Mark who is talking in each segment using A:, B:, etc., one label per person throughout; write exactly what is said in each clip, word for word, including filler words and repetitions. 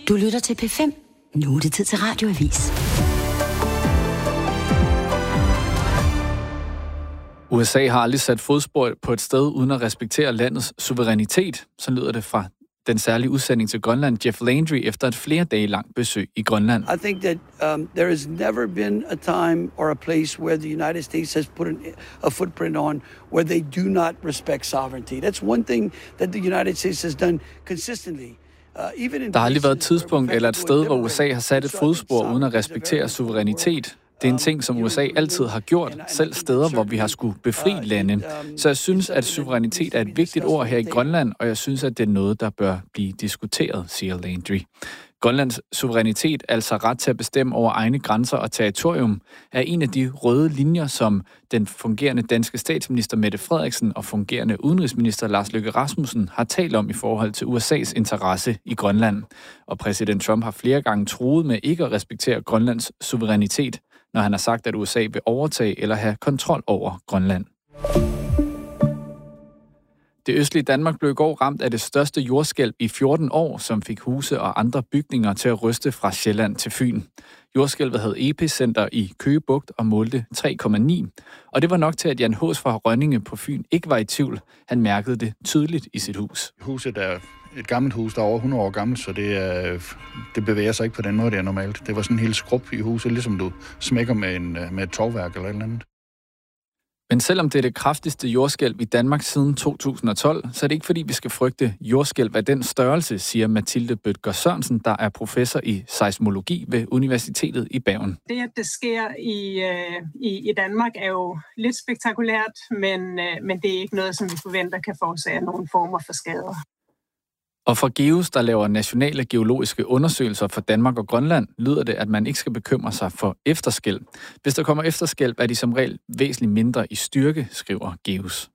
A: Du lytter til P fem. Nu er det tid til Radioavis.
B: U S A har aldrig sat fodspor på et sted uden at respektere landets suverænitet. Så lyder det fra den særlige udsending til Grønland, Jeff Landry, efter et flere dage langt besøg i Grønland.
C: I think that um, there has never been a time or a place where the United States has put an, a footprint on where they do not respect sovereignty. That's one thing that the United States has done consistently.
B: Der har aldrig været et tidspunkt eller et sted, hvor U S A har sat et fodspor uden at respektere suverænitet. Det er en ting, som U S A altid har gjort, selv steder, hvor vi har skulle befri lande. Så jeg synes, at suverænitet er et vigtigt ord her i Grønland, og jeg synes, at det er noget, der bør blive diskuteret, siger Landry. Grønlands suverænitet, altså ret til at bestemme over egne grænser og territorium, er en af de røde linjer, som den fungerende danske statsminister Mette Frederiksen og fungerende udenrigsminister Lars Løkke Rasmussen har talt om i forhold til U S A's interesse i Grønland. Og præsident Trump har flere gange truet med ikke at respektere Grønlands suverænitet, når han har sagt, at U S A vil overtage eller have kontrol over Grønland. Det østlige Danmark blev i går ramt af det største jordskælv i fjorten år, som fik huse og andre bygninger til at ryste fra Sjælland til Fyn. Jordskælvet havde epicenter i Køge Bugt og målte tre komma ni, og det var nok til, at Jan Hås fra Rønninge på Fyn ikke var i tvivl. Han mærkede det tydeligt i sit hus.
D: Huset er et gammelt hus, der er over hundrede år gammelt, så det, er, det bevæger sig ikke på den måde, det er normalt. Det var sådan en helt skrub i huset, ligesom du smækker med, en, med et tovværk eller et eller andet.
B: Men selvom det er det kraftigste jordskælv i Danmark siden to tusind og tolv, så er det ikke fordi, vi skal frygte jordskælv af den størrelse, siger Mathilde Bødker Sørensen, der er professor i seismologi ved Universitetet i Bergen.
E: Det, at det sker i, øh, i, i Danmark, er jo lidt spektakulært, men, øh, men det er ikke noget, som vi forventer kan forårsage nogen former for skader.
B: Og fra GEOS, der laver nationale geologiske undersøgelser for Danmark og Grønland, lyder det, at man ikke skal bekymre sig for efterskælv. Hvis der kommer efterskælv, er de som regel væsentligt mindre i styrke, skriver GEOS.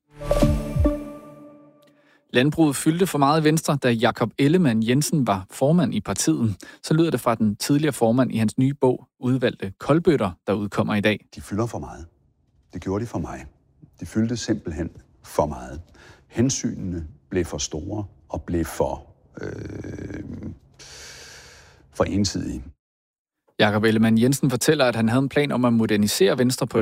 B: Landbruget fyldte for meget venstre, da Jakob Ellemann-Jensen var formand i partiet. Så lyder det fra den tidligere formand i hans nye bog, Udvalgte koldbøtter, der udkommer i dag.
F: De fylder for meget. Det gjorde de for mig. De fyldte simpelthen for meget. Hensynene blev for store og blev for, øh, for ensidige.
B: Jakob Ellemann-Jensen fortæller, at han havde en plan om at modernisere Venstre på